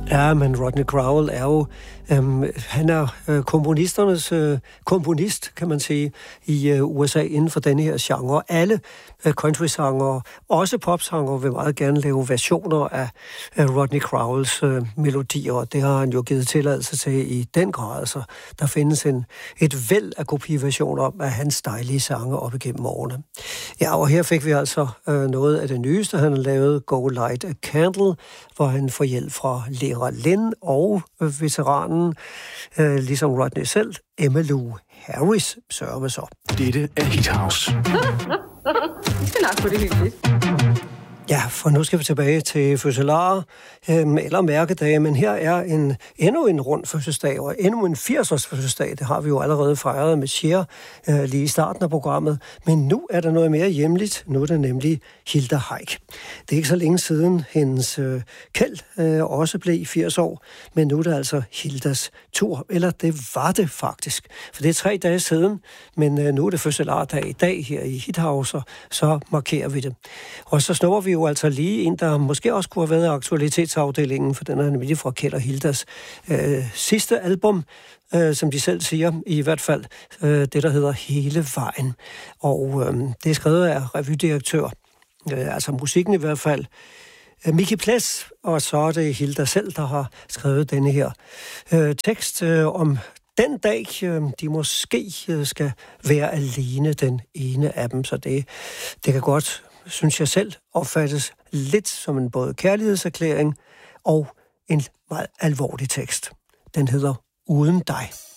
Ja, men Rodney Crowell er jo, han er komponisternes komponist, kan man sige, i USA inden for denne her genre. Alle country-sanger, også popsanger, vil meget gerne lave versioner af Rodney Crowells melodier, og det har han jo givet tilladelse til i den grad. Så der findes et væld af kopiversioner af hans dejlige sange op igennem årene. Ja, og her fik vi altså noget af det nyeste, han har lavet, Go Light a Candle, hvor han får hjælp fra Lera Lynn og veteranen, ligesom Rodney selv, Emmylou Harris, sørger så. Dette er Hit House. Vi skal nok få det hyggeligt. Ja, for nu skal vi tilbage til fødselarer eller mærkedage, men her er endnu en rund fødselsdag, og endnu en 80-års fødselsdag. Det har vi jo allerede fejret med Cher lige i starten af programmet, men nu er der noget mere hjemligt. Nu er det nemlig Hilda Heick. Det er ikke så længe siden hendes Kjeld også blev 80 år, men nu er det altså Hildas tur, eller det var det faktisk. For det er 3 dage siden, men nu er det fødselardag i dag her i Hit House, og så markerer vi det. Og så snupper vi jo altså lige en, der måske også kunne have været i aktualitetsafdelingen, for den er nemlig fra Kjeld og Hildas sidste album, som de selv siger, i hvert fald det, der hedder Hele Vejen. Og det er skrevet af revydirektør, altså musikken i hvert fald, Micke Ples, og så er det Hilda selv, der har skrevet denne her tekst om den dag, de måske skal være alene, den ene af dem. Så det kan godt, synes jeg selv, opfattes lidt som en både kærlighedserklæring og en meget alvorlig tekst. Den hedder Uden dig.